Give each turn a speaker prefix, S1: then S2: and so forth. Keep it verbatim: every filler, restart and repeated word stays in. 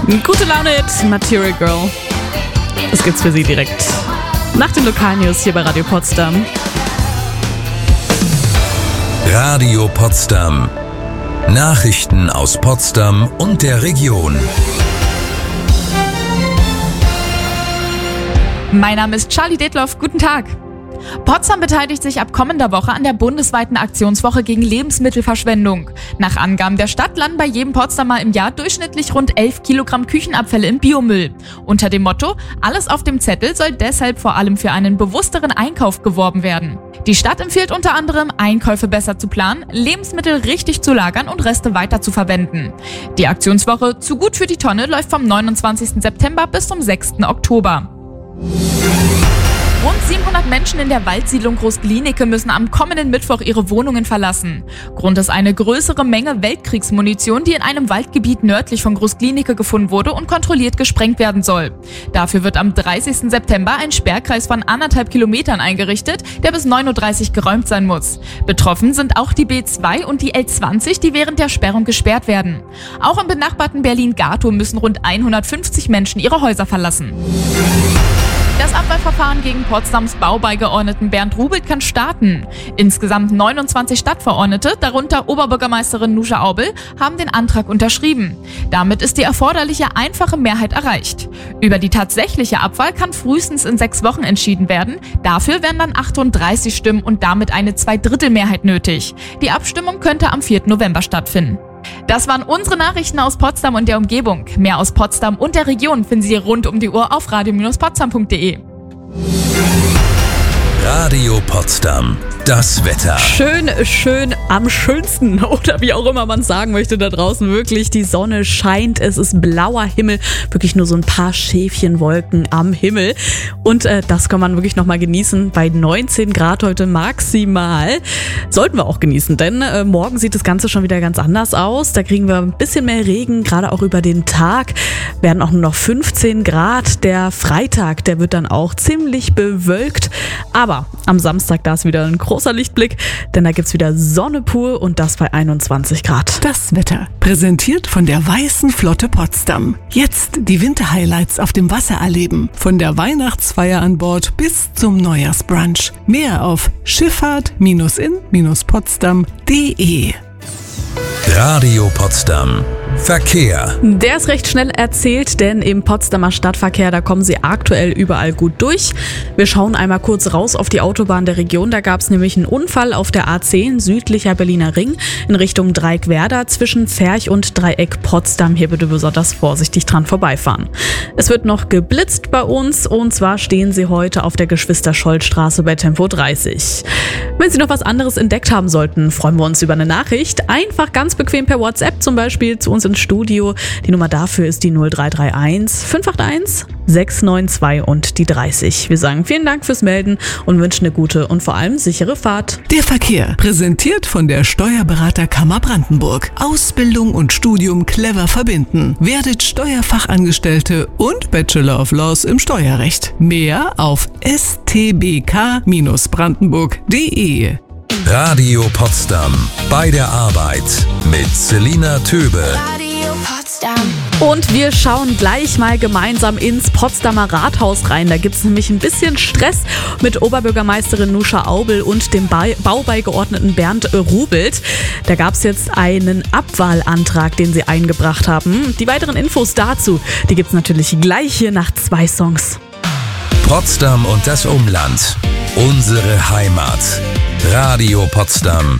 S1: Gute Laune-Hit, Material Girl. Das gibt's für Sie direkt nach den Lokalnews hier bei Radio Potsdam.
S2: Radio Potsdam. Nachrichten aus Potsdam und der Region.
S3: Mein Name ist Charlie Detloff. Guten Tag. Potsdam beteiligt sich ab kommender Woche an der bundesweiten Aktionswoche gegen Lebensmittelverschwendung. Nach Angaben der Stadt landen bei jedem Potsdamer im Jahr durchschnittlich rund elf Kilogramm Küchenabfälle im Biomüll. Unter dem Motto "Alles auf dem Zettel" soll deshalb vor allem für einen bewussteren Einkauf geworben werden. Die Stadt empfiehlt unter anderem, Einkäufe besser zu planen, Lebensmittel richtig zu lagern und Reste weiter zu verwenden. Die Aktionswoche "Zu gut für die Tonne" läuft vom neunundzwanzigsten September bis zum sechsten Oktober. Rund siebenhundert Menschen in der Waldsiedlung Groß-Glienicke müssen am kommenden Mittwoch ihre Wohnungen verlassen. Grund ist eine größere Menge Weltkriegsmunition, die in einem Waldgebiet nördlich von Groß-Glienicke gefunden wurde und kontrolliert gesprengt werden soll. Dafür wird am dreißigsten September ein Sperrkreis von anderthalb Kilometern eingerichtet, der bis neun Uhr dreißig geräumt sein muss. Betroffen sind auch die B zwei und die L zwanzig, die während der Sperrung gesperrt werden. Auch im benachbarten Berlin-Gatow müssen rund hundertfünfzig Menschen ihre Häuser verlassen. Das Abwahlverfahren gegen Potsdams Baubeigeordneten Bernd Rubelt kann starten. Insgesamt neunundzwanzig Stadtverordnete, darunter Oberbürgermeisterin Nuscha Aubel, haben den Antrag unterschrieben. Damit ist die erforderliche einfache Mehrheit erreicht. Über die tatsächliche Abwahl kann frühestens in sechs Wochen entschieden werden. Dafür wären dann achtunddreißig Stimmen und damit eine Zweidrittelmehrheit nötig. Die Abstimmung könnte am vierten November stattfinden. Das waren unsere Nachrichten aus Potsdam und der Umgebung. Mehr aus Potsdam und der Region finden Sie rund um die Uhr auf radio Bindestrich potsdam punkt de.
S2: Radio Potsdam. Das Wetter.
S1: Schön, schön am schönsten oder wie auch immer man es sagen möchte da draußen. Wirklich, die Sonne scheint, es ist blauer Himmel, wirklich nur so ein paar Schäfchenwolken am Himmel. Und äh, das kann man wirklich nochmal genießen bei neunzehn Grad heute maximal. Sollten wir auch genießen, denn äh, morgen sieht das Ganze schon wieder ganz anders aus. Da kriegen wir ein bisschen mehr Regen, gerade auch über den Tag. Werden auch nur noch fünfzehn Grad. Der Freitag, der wird dann auch ziemlich bewölkt. Aber am Samstag, da ist wieder ein großer Lichtblick, denn da gibt's wieder Sonne pur und das bei einundzwanzig Grad.
S4: Das Wetter, präsentiert von der Weißen Flotte Potsdam. Jetzt die Winterhighlights auf dem Wasser erleben. Von der Weihnachtsfeier an Bord bis zum Neujahrsbrunch. Mehr auf schifffahrt in potsdam punkt de.
S2: Radio Potsdam. Verkehr.
S1: Der ist recht schnell erzählt, denn im Potsdamer Stadtverkehr, da kommen Sie aktuell überall gut durch. Wir schauen einmal kurz raus auf die Autobahn der Region. Da gab es nämlich einen Unfall auf der A zehn, südlicher Berliner Ring, in Richtung Dreieck-Werder zwischen Ferch und Dreieck Potsdam. Hier bitte besonders vorsichtig dran vorbeifahren. Es wird noch geblitzt bei uns und zwar stehen Sie heute auf der Geschwister-Scholl-Straße bei Tempo dreißig. Wenn Sie noch was anderes entdeckt haben sollten, freuen wir uns über eine Nachricht. Einfach ganz bequem per WhatsApp zum Beispiel zu uns ins Studio. Die Nummer dafür ist die null drei drei eins fünf acht eins sechs neun zwei und die dreißig. Wir sagen vielen Dank fürs Melden und wünschen eine gute und vor allem sichere Fahrt.
S4: Der Verkehr, präsentiert von der Steuerberaterkammer Brandenburg. Ausbildung und Studium clever verbinden. Werdet Steuerfachangestellte und Bachelor of Laws im Steuerrecht. Mehr auf s t b k brandenburg punkt de.
S2: Radio Potsdam. Bei der Arbeit mit Selina Töbe.
S5: Radio Potsdam.
S1: Und wir schauen gleich mal gemeinsam ins Potsdamer Rathaus rein. Da gibt es nämlich ein bisschen Stress mit Oberbürgermeisterin Nuscha Aubel und dem ba- Baubeigeordneten Bernd Rubelt. Da gab es jetzt einen Abwahlantrag, den sie eingebracht haben. Die weiteren Infos dazu, die gibt es natürlich gleich hier nach zwei Songs.
S2: Potsdam und das Umland. Unsere Heimat. Radio Potsdam.